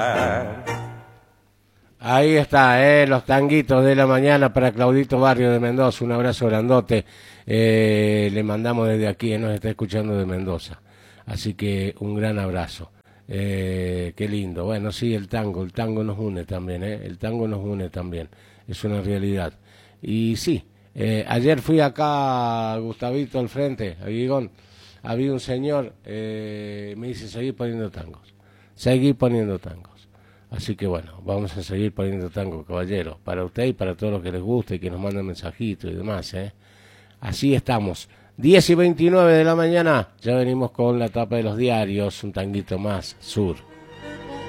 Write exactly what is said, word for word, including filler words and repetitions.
Ahí está, eh, los tanguitos de la mañana para Claudito Barrio de Mendoza. Un abrazo grandote. Eh, le mandamos desde aquí, eh, nos está escuchando de Mendoza. Así que un gran abrazo. Eh, qué lindo. Bueno, sí, el tango, el tango nos une también, eh, el tango nos une también. Es una realidad. Y sí, eh, ayer fui acá, Gustavito, al frente, a Guigón. Había un señor, eh, me dice, seguí poniendo tangos. Seguí poniendo tangos. Así que bueno, vamos a seguir poniendo tango, caballero, para usted y para todos los que les guste y que nos manden mensajitos y demás, ¿eh? Así estamos. diez y veintinueve de la mañana, ya venimos con la tapa de los diarios, un tanguito más, sur.